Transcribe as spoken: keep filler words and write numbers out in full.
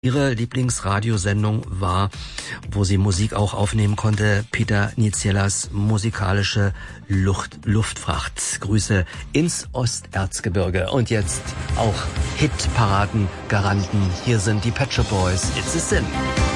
Ihre Lieblingsradiosendung war, wo sie Musik auch aufnehmen konnte, Peter Niziellas musikalische Luft, Luftfracht. Grüße ins Osterzgebirge. Und jetzt auch Hitparaden-Garanten. Hier sind die Pet Shop Boys. It's a Sin.